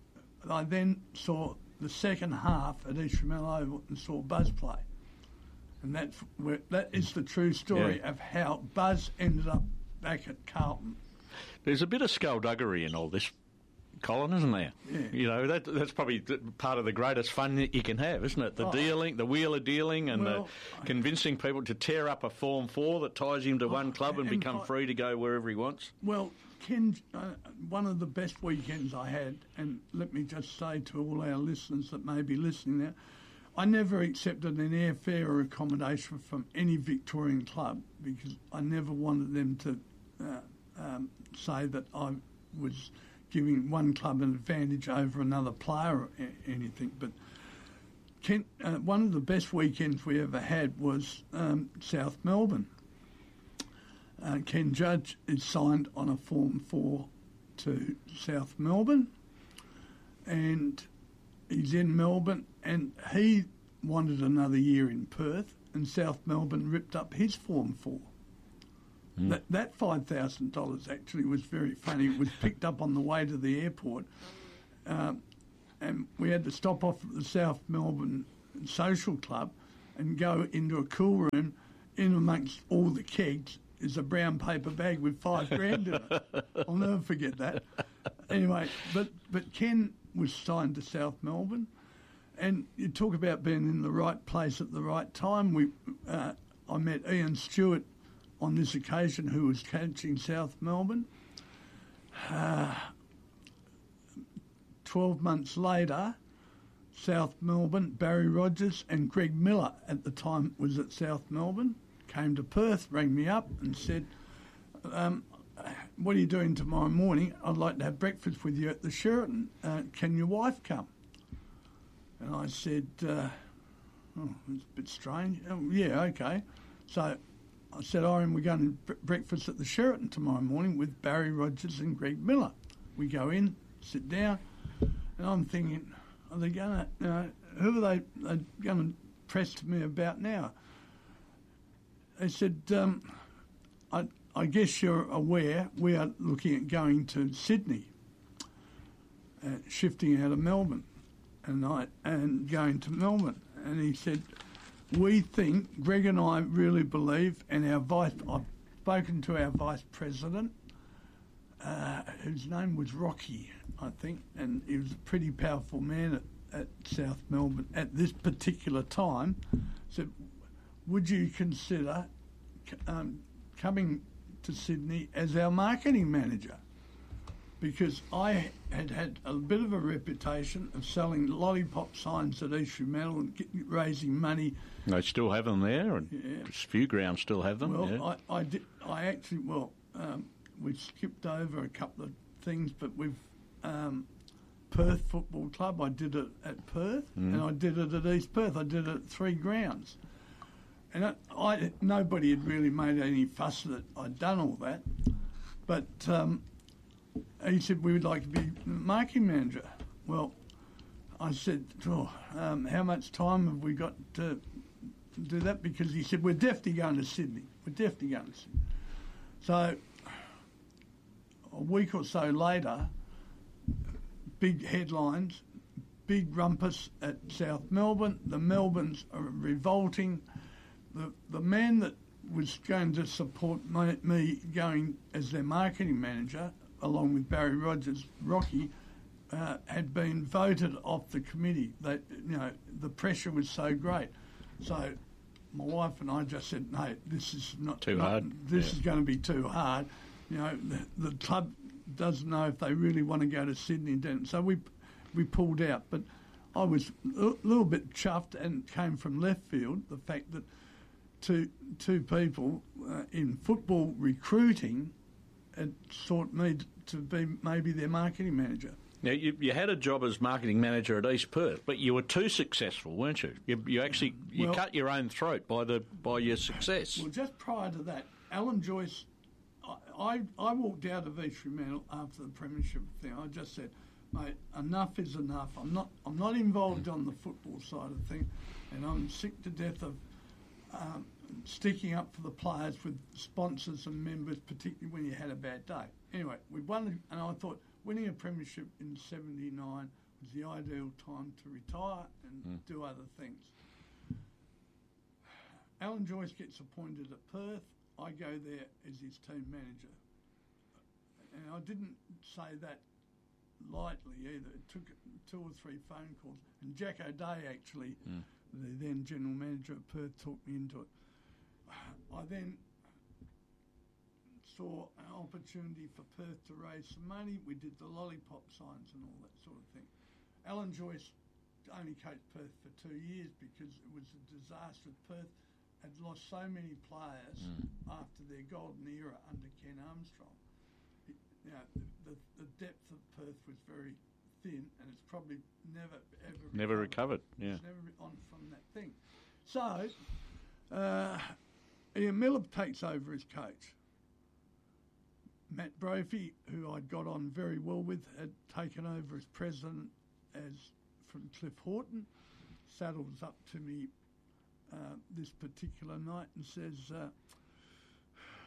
S1: I then saw the second half at East Fremantle Oval and saw Buzz play. And that's where, that is the true story
S2: Yeah.
S1: of how Buzz ended up back at Carlton.
S2: There's a bit of skullduggery in all this, Colin, isn't there?
S1: Yeah.
S2: You know, that that's probably th- part of the greatest fun that you can have, isn't it? The
S1: Oh.
S2: dealing, the wheeler dealing, and
S1: Well,
S2: the convincing people to tear up a Form four that ties him to one club and,
S1: and
S2: become
S1: I-
S2: free to go wherever he wants.
S1: Well, Ken, uh, one of the best weekends I had, and let me just say to all our listeners that may be listening now, I never accepted an airfare or accommodation from any Victorian club because I never wanted them to uh, um, say that I was giving one club an advantage over another player or a- anything. But Ken, uh, one of the best weekends we ever had was um, South Melbourne. Uh, Ken Judge is signed on a Form four to South Melbourne, and he's in Melbourne, and he wanted another year in Perth, and South Melbourne ripped up his Form four. Mm. That that five thousand dollars actually was very funny. It was picked up on the way to the airport, um, and we had to stop off at the South Melbourne Social Club and go into a cool room. In amongst all the kegs is a brown paper bag with five grand in it. I'll never forget that. Anyway, but, but Ken was signed to South Melbourne, and you talk about being in the right place at the right time. We, uh, I met Ian Stewart on this occasion, who was coaching South Melbourne. Uh, Twelve months later, South Melbourne, Barry Rogers and Greg Miller at the time was at South Melbourne, came to Perth, rang me up and said, um, what are you doing tomorrow morning? I'd like to have breakfast with you at the Sheraton. Uh, can your wife come? And I said, uh, oh, it's a bit strange. Oh, yeah, okay. So I said, Irene, we're going to breakfast at the Sheraton tomorrow morning with Barry Rogers and Greg Miller. We go in, sit down, and I'm thinking, are they going to, you know, who are they they're going to press to me about now? They said, um, I, I guess you're aware we are looking at going to Sydney, uh, shifting out of Melbourne, and I and going to Melbourne. And he said, we think, Greg and I really believe, and our vice, I've spoken to our vice president, uh, whose name was Rocky, I think, and he was a pretty powerful man at, at South Melbourne at this particular time. Said, would you consider um, coming to Sydney as our marketing manager? Because I had had a bit of a reputation of selling lollipop signs at East Fremantle and get, raising money.
S2: They still have them there, and
S1: yeah.
S2: a few grounds still have them.
S1: Well,
S2: yeah.
S1: I, I, did, I actually, well, um, we skipped over a couple of things, but we've um, Perth Football Club, I did it at Perth, mm. and I did it at East Perth. I did it at three grounds. And I, I, nobody had really made any fuss that I'd done all that. But um, he said, we would like to be marketing manager. Well, I said, oh, um, how much time have we got to do that? Because he said, we're definitely going to Sydney. We're definitely going to Sydney. So a week or so later, big headlines, big rumpus at South Melbourne. The Melbournes are revolting. The the man that was going to support my, me going as their marketing manager, along with Barry Rogers, Rocky, uh, had been voted off the committee. They, you know, the pressure was so great. So my wife and I just said, no, this is not
S2: too
S1: not,
S2: hard.
S1: This
S2: yeah.
S1: is going to be too hard. You know, the, the club doesn't know if they really want to go to Sydney. And so we we pulled out. But I was a little bit chuffed and came from left field, the fact that two, two people uh, in football recruiting had sought me to be maybe their marketing manager.
S2: Now, you, you had a job as marketing manager at East Perth, but you were too successful, weren't you? You, you actually you well, cut your own throat by the by your success.
S1: Well, just prior to that, Alan Joyce, I, I, I walked out of East Fremantle after the premiership thing. I just said, mate, enough is enough. I'm not I'm not involved on the football side of things, and I'm sick to death of um, sticking up for the players with sponsors and members, particularly when you had a bad day. Anyway, we won, and I thought winning a premiership in seventy-nine was the ideal time to retire and mm. do other things. Alan Joyce gets appointed at Perth. I go there as his team manager. And I didn't say that lightly either. It took two or three phone calls. And Jack O'Day, actually, mm. the then general manager at Perth, talked me into it. I then saw an opportunity for Perth to raise some money. We did the lollipop signs and all that sort of thing. Alan Joyce only coached Perth for two years because it was a disaster. Perth had lost so many players mm. after their golden era under Ken Armstrong. It, you know, the, the, the depth of Perth was very thin, and it's probably never ever
S2: never recovered. recovered yeah,
S1: it's never on from that thing. So uh, Ian Miller takes over as coach. Matt Brophy, who I'd got on very well with, had taken over as president as from Cliff Horton, saddles up to me uh, this particular night and says, uh,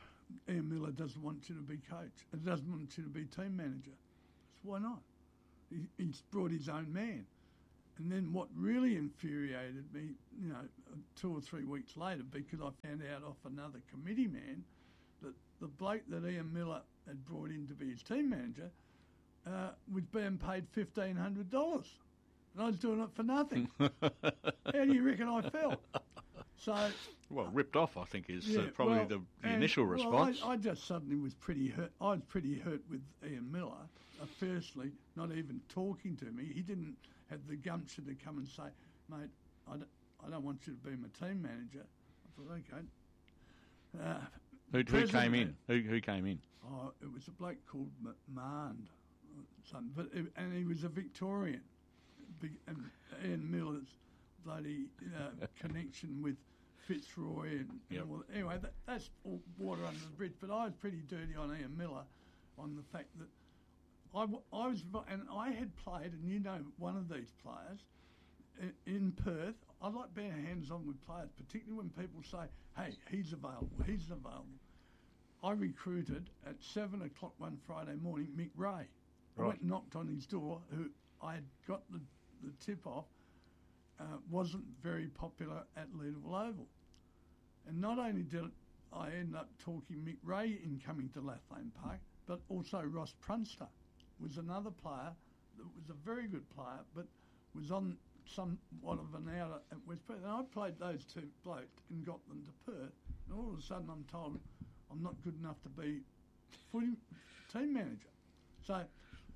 S1: Ian Miller doesn't want you to be coach. It doesn't want you to be team manager. I said, why not? he, he's brought his own man. And then what really infuriated me, you know, two or three weeks later, because I found out off another committee man that the bloke that Ian Miller had brought in to be his team manager uh, was being paid fifteen hundred dollars. And I was doing it for nothing. How do you reckon I felt? So,
S2: well, ripped off, I think, is
S1: yeah,
S2: uh, probably
S1: well,
S2: the, the
S1: and,
S2: initial response.
S1: Well, I, I just suddenly was pretty hurt. I was pretty hurt with Ian Miller. Uh, firstly, not even talking to me. He didn't have the gumption to come and say, mate, I don't, I don't want you to be my team manager. I thought, okay. Uh,
S2: who, who came in? Who, who came in?
S1: Oh, it was a bloke called McMahon, something. But it, and he was a Victorian. Big, and Ian Miller's bloody uh, connection with Fitzroy and,
S2: yep.
S1: and all, anyway, that, that's all water under the bridge. But I was pretty dirty on Ian Miller, on the fact that I, I was, and I had played, and you know, one of these players in, in Perth. I like being hands-on with players, particularly when people say, "Hey, he's available, he's available." I recruited at seven o'clock one Friday morning Mick Ray. Right. I went and knocked on his door, who I had got the, the tip off. Uh, wasn't very popular at Leederville Oval. And not only did I end up talking Mick Ray in coming to Lathlane Park, but also Ross Prunster was another player that was a very good player, but was on somewhat of an outer at West Perth. And I played those two blokes and got them to Perth, and all of a sudden I'm told I'm not good enough to be footy team manager. So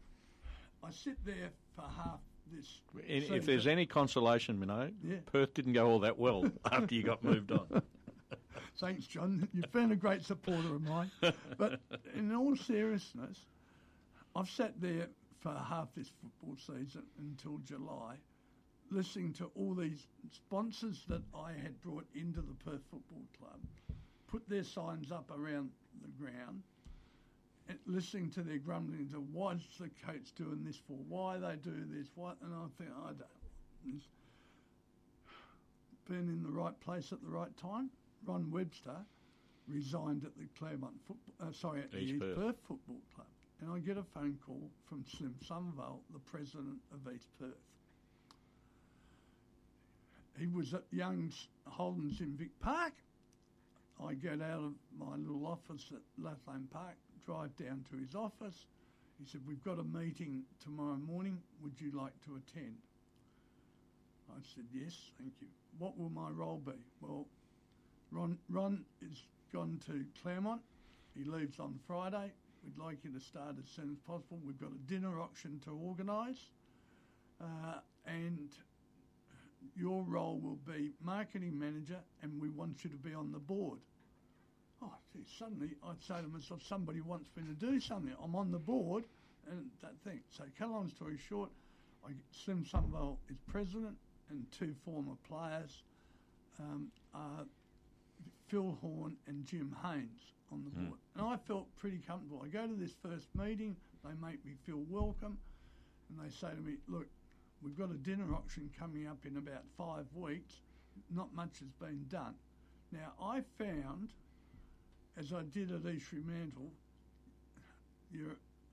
S1: I sit there for half this.
S2: If season. There's any consolation, Minogue,
S1: yeah.
S2: Perth didn't go all that well after you got moved on.
S1: Thanks, John. You've been a great supporter of mine. But in all seriousness, I've sat there for half this football season until July, listening to all these sponsors that I had brought into the Perth Football Club, put their signs up around the ground, and listening to their grumbling to why's the coach doing this for, why they do this, why, and I think, I don't know. Been in the right place at the right time. Ron Webster resigned at the Claremont football, uh, sorry, at the East, East Perth. Perth Football Club. And I get a phone call from Slim Somerville, the president of East Perth. He was at Young's Holden's in Vic Park. I get out of my little office at Lathlane Park, drive down to his office. He said, we've got a meeting tomorrow morning. Would you like to attend? I said, yes, thank you. What will my role be? Well, Ron, Ron is gone to Claremont. He leaves on Friday. We'd like you to start as soon as possible. We've got a dinner auction to organise. Uh, and your role will be marketing manager, and we want you to be on the board. Oh, gee, suddenly I'd say to myself, somebody wants me to do something. I'm on the board, and that thing. So, cut a long story short, I, Slim Somerville is president, and two former players um, are Phil Horn and Jim Haynes on the board. Mm. And I felt pretty comfortable. I go to this first meeting, they make me feel welcome, and they say to me, look, we've got a dinner auction coming up in about five weeks. Not much has been done. Now, I found, as I did at East Fremantle, you're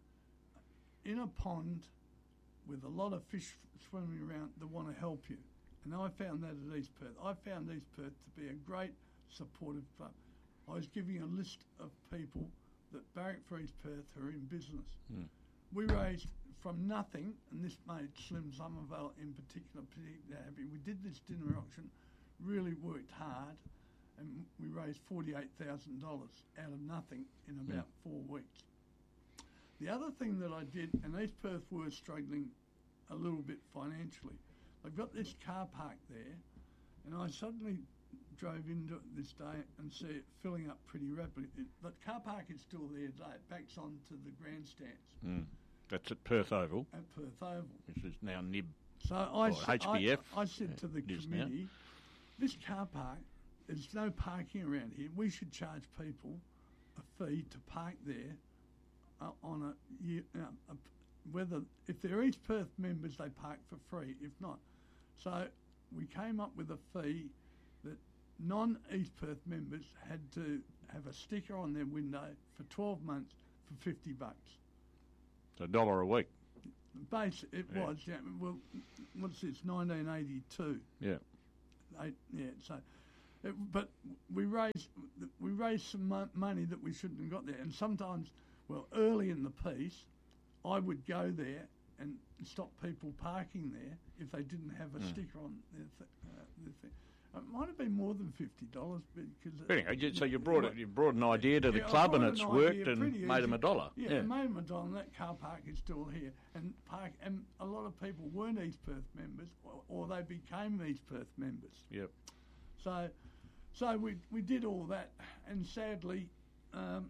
S1: in a pond with a lot of fish swimming around that want to help you. And I found that at East Perth. I found East Perth to be a great supportive club. I was giving a list of people that barrack for East Perth who are in business. Mm. We raised from nothing, and this made Slim Somerville in particular particularly happy. We did this dinner auction, really worked hard, and we raised forty-eight thousand dollars out of nothing in about mm. four weeks. The other thing that I did, and East Perth were struggling a little bit financially, they've got this car park there, and I suddenly drove into it this day and see it filling up pretty rapidly. It, the car park is still there today. It backs onto the grandstands.
S2: Mm. That's at Perth Oval.
S1: At Perth Oval.
S2: Which is now N I B.
S1: So I,
S2: or H B F.
S1: I, I said to the committee, this car park, there's no parking around here. We should charge people a fee to park there uh, on a year, uh, a, whether, if they're East Perth members, they park for free. If not. So we came up with a fee that non-East Perth members had to have a sticker on their window for twelve months for fifty bucks.
S2: So a dollar a week.
S1: base it
S2: Yeah.
S1: was. Yeah. Well, what's this? nineteen eighty-two.
S2: Yeah.
S1: Eight, yeah. So, it, but we raised we raised some mo- money that we shouldn't have got there. And sometimes, well, early in the piece, I would go there and stop people parking there if they didn't have a
S2: Mm.
S1: sticker on their, th- uh, their thing. It might have been more than fifty dollars because.
S2: But anyway, you- so you brought it, you brought an idea to the
S1: Yeah, I
S2: club, and
S1: brought
S2: it's
S1: an
S2: worked,
S1: idea,
S2: and
S1: pretty
S2: made them
S1: easy.
S2: a dollar.
S1: Yeah,
S2: Yeah.
S1: it made them a dollar. And that car park is still here, and park, and a lot of people weren't East Perth members, or, or they became East Perth members.
S2: Yep.
S1: So, so we we did all that, and sadly, um,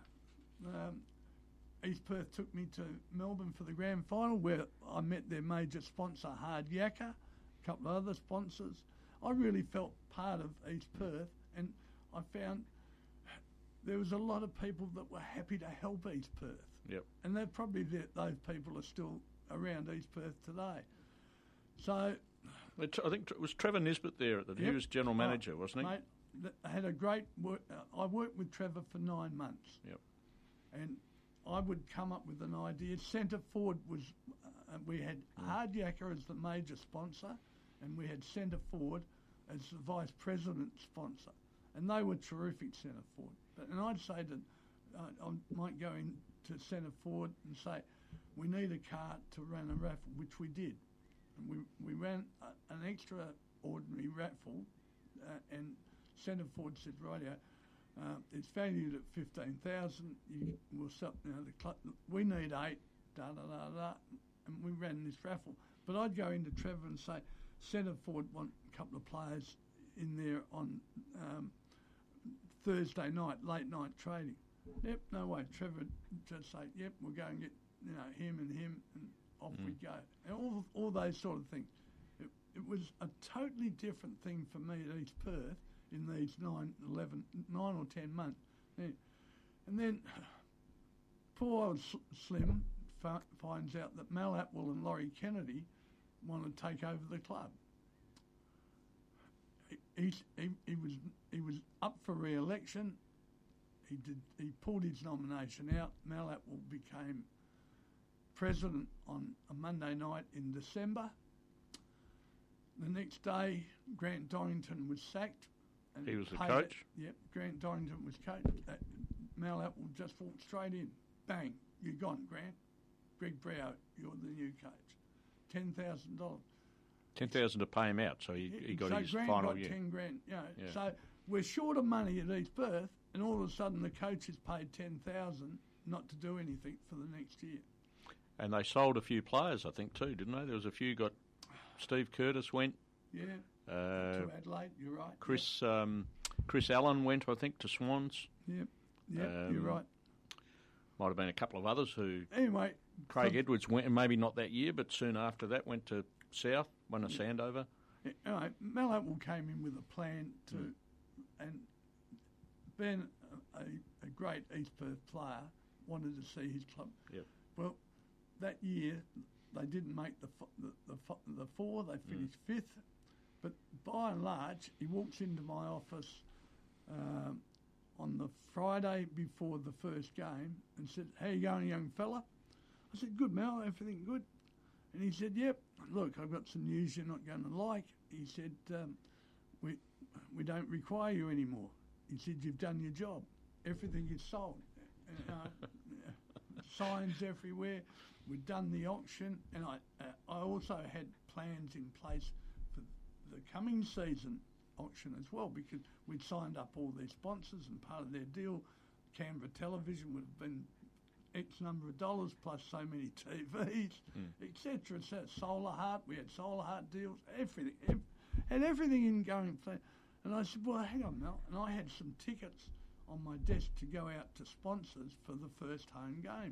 S1: um, East Perth took me to Melbourne for the grand final, where I met their major sponsor, Hard Yakka, a couple of other sponsors. I really felt part of East Perth, and I found there was a lot of people that were happy to help East Perth.
S2: Yep.
S1: And they're probably the, those people are still around East Perth today. So
S2: It, I think it was Trevor Nisbet there. That he
S1: Yep.
S2: was general manager, wasn't he?
S1: Mate, th- I had a great work. Uh, I worked with Trevor for nine months.
S2: Yep.
S1: And I would come up with an idea. Centre Forward was, uh, we had Hard Yakka as the major sponsor, and we had Centre Forward as the vice president sponsor. And they were terrific Centre Forward. But, and I'd say that uh, I might go into Centre Forward and say, we need a car to run a raffle, which we did. And we, we ran a, an extraordinary raffle, uh, and Centre Forward said, rightio, uh, it's valued at fifteen thousand. You will sell. You know, the club, we need eight. Da da da da. And we ran this raffle. But I'd go into Trevor and say, Centre Forward want a couple of players in there on um, Thursday night, late night trading. Yep, no way. Trevor would just say, yep, we'll go and get you know him and him, and off
S2: Mm.
S1: we go. And all all those sort of things. It, it was a totally different thing for me at East Perth in these nine, eleven, nine or ten months. Yeah. And then poor old S- Slim f- finds out that Mal Atwell and Laurie Kennedy want to take over the club. He, he's- he, he was he was up for re-election. He did. He pulled his nomination out. Mal Atwell became president on a Monday night in December. The next day, Grant Dorrington was sacked. And
S2: He was the
S1: paid
S2: coach?
S1: it. Yep, Grant Dorrington was coach. Uh, Mal Atwell just walked straight in. Bang, you're gone, Grant. Greg Brow, you're the new coach. ten thousand dollars.
S2: Ten thousand to pay him out, so he, he got
S1: so
S2: his
S1: Grant
S2: final
S1: got
S2: year.
S1: ten grand. You know,
S2: Yeah.
S1: So we're short of money at East Perth, and all of a sudden the coach has paid ten thousand not to do anything for the next year.
S2: And they sold a few players, I think, too, didn't they? There was a few got. Steve Curtis went.
S1: Yeah.
S2: Uh,
S1: to Adelaide, you're right.
S2: Chris um, Chris Allen went, I think, to Swans.
S1: Yep, yep,
S2: Um,
S1: you're right.
S2: Might have been a couple of others who.
S1: Anyway,
S2: Craig
S1: from-
S2: Edwards went, maybe not that year, but soon after that went to South, won a Sandover.
S1: Yeah, anyway, Mal Atwell came in with a plan to,
S2: Mm.
S1: and Ben, a, a great East Perth player, wanted to see his club.
S2: Yep.
S1: Well, that year they didn't make the f- the, the, f- the four. They finished fifth, but by and large, he walks into my office um, on the Friday before the first game and said, "How you going, young fella?" I said, "Good, Mal. Everything good?" And he said, "Yep. Look, I've got some news you're not going to like." He said, um, "We we don't require you anymore." He said, "You've done your job. Everything is sold. Uh, signs everywhere. We'd done the auction, and I uh, I also had plans in place for the coming season auction as well, because we'd signed up all their sponsors, and part of their deal, Canberra Television would have been X number of dollars plus so many T Vs,
S2: Mm.
S1: et cetera. So Solar Heart, we had Solar Heart deals, everything, ev- had everything in going plan. And I said, well, hang on, Mel. And I had some tickets on my desk to go out to sponsors for the first home game.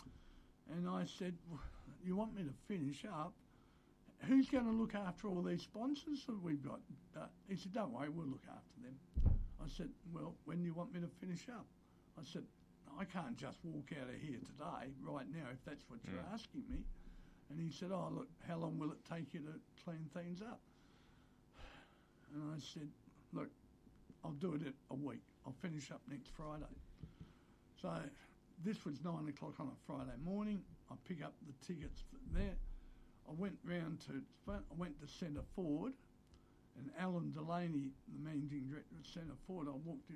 S1: And I said, well, you want me to finish up? Who's going to look after all these sponsors that we've got? Uh, he said, don't worry, we'll look after them. I said, well, when do you want me to finish up? I said, I can't just walk out of here today, right now, if that's what you're
S2: Yeah.
S1: asking me. And he said, oh, look, how long will it take you to clean things up? And I said, look, I'll do it in a week. I'll finish up next Friday. So this was nine o'clock on a Friday morning. I pick up the tickets there. I went round to I went to Centre Forward, and Alan Delaney, the managing director of Centre Forward, I walked in.